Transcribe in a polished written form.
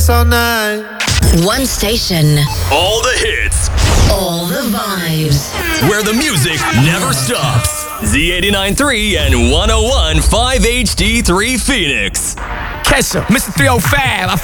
this all night. One station. All the hits. All the vibes. Where the music never stops. Z89.3 and 101.5 HD3 Phoenix. Kesha, Mr. 305, I